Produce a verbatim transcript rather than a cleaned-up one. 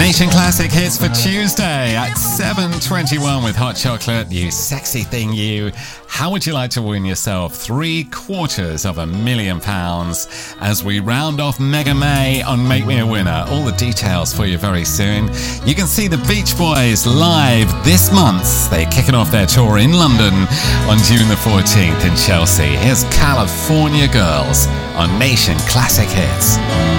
Nation Classic Hits for Tuesday at seven twenty-one with Hot Chocolate. You sexy thing, you. How would you like to win yourself three quarters of a million pounds as we round off Mega May on Make Me a Winner? All the details for you very soon. You can see the Beach Boys live this month. They're kicking off their tour in London on June the fourteenth in Chelsea. Here's California Girls on Nation Classic Hits.